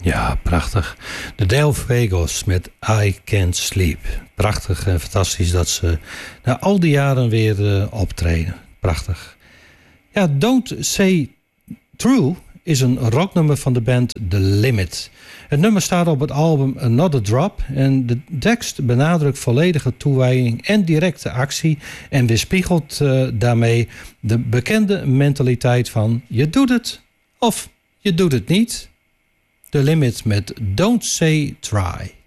Ja, prachtig. De Del Fuegos met I Can't Sleep. Prachtig en fantastisch dat ze na al die jaren weer optreden. Prachtig. Ja, Don't Say True is een rocknummer van de band The Limit. Het nummer staat op het album Another Drop en de tekst benadrukt volledige toewijding en directe actie en weerspiegelt daarmee de bekende mentaliteit van je doet het of je doet het niet. The Limit met Don't Say Try.